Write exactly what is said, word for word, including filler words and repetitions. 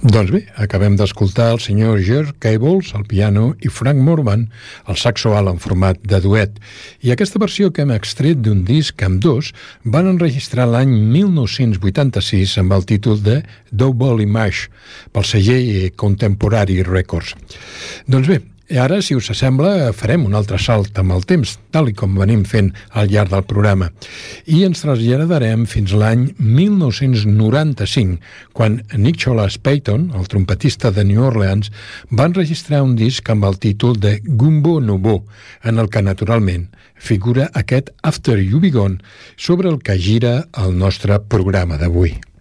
Doncs bé, acabem d'escoltar el senyor George Cables al piano i Frank Morvan al saxo alt en format de duet. I aquesta versió que hem extret d'un disc amb dos van enregistrar l'any mil nou-cents vuitanta-sis amb el títol de Double Image pel segell Contemporary Records. Doncs bé, ara, si us sembla, farem un altre salt amb el temps, tal i com venim fent al llarg del programa, i ens traslladarem fins l'any mil nou-cents noranta-cinc, quan Nicholas Payton, el trompetista de New Orleans, va enregistrar un disc amb el títol de Gumbo Nouveau, en el que, naturalment, figura aquest After You Be Gone, sobre el que gira el nostre programa d'avui.